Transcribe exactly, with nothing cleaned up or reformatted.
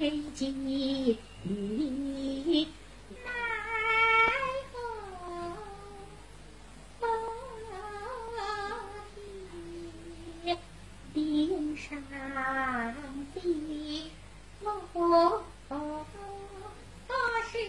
几奈何天顶上的我